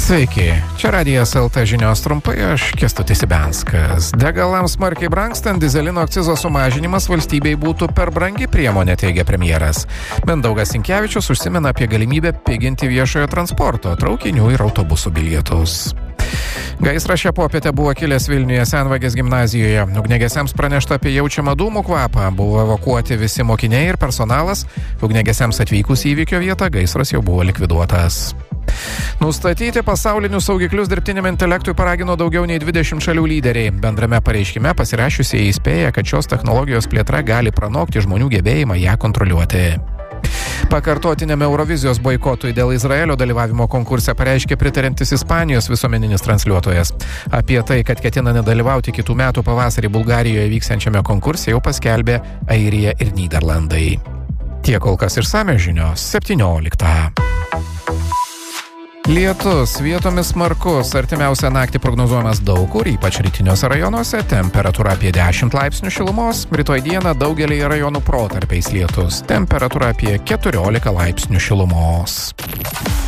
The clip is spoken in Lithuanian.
Sveiki, čia Radijas LT žinios trumpai, aš Kęstutis Ibenskas. Degalams smarkiai brangstant, dizelino akcizo sumažinimas valstybei būtų per brangi priemonė, teigia premjeras. Mindaugas Sinkevičius užsimena apie galimybę piginti viešojo transporto, traukinių ir autobusų bilietus. Gaisras šią popietę buvo kilęs Vilniuje Senvagės gimnazijoje. Ugniagesiams pranešta apie jaučiamą dūmų kvapą. Buvo evakuoti visi mokiniai ir personalas. Ugniagesiams atvykus į įvykio vietą, gaisras jau buvo likviduotas. Nustatyti pasaulinius saugiklius dirbtiniam intelektui paragino daugiau nei 20 šalių lyderiai. Bendrame pareiškime pasirašiusieji įspėja, kad šios technologijos plėtra gali pranokti žmonių gebėjimą ją kontroliuoti. Pakartotiniam Eurovizijos boikotui dėl Izraelio dalyvavimo konkurse pareiškė pritariantis Ispanijos visuomeninis transliuotojas. Apie tai, kad ketina nedalyvauti kitų metų pavasarį Bulgarijoje vyksiančiame konkurse, jau paskelbė Airija ir Nyderlandai. Tiek kol kas išsamios žinios 17. Lietus, vietomis smarkus, artimiausią naktį prognozuojamas daug kur, ypač rytiniuose rajonuose, temperatūra apie 10 laipsnių šilumos, rytoj dieną daugelyje rajonų protarpiais lietus, temperatūra apie 14 laipsnių šilumos.